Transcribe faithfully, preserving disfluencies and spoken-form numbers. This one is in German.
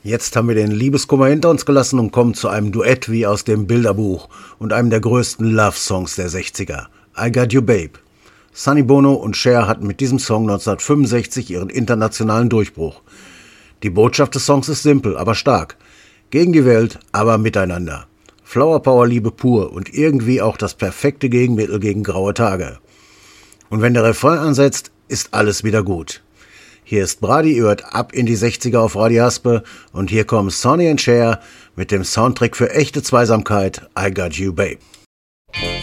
Jetzt haben wir den Liebeskummer hinter uns gelassen und kommen zu einem Duett wie aus dem Bilderbuch und einem der größten Love-Songs der sechziger, I Got You Babe. Sonny Bono und Cher hatten mit diesem Song neunzehnhundertfünfundsechzig ihren internationalen Durchbruch. Die Botschaft des Songs ist simpel, aber stark. Gegen die Welt, aber miteinander. Flower Power Liebe pur und irgendwie auch das perfekte Gegenmittel gegen graue Tage. Und wenn der Refrain ansetzt, ist alles wieder gut. Hier ist Brady, ihr hört ab in die sechziger auf Radio Haspe und hier kommen Sonny und Cher mit dem Soundtrack für echte Zweisamkeit, I Got You Babe.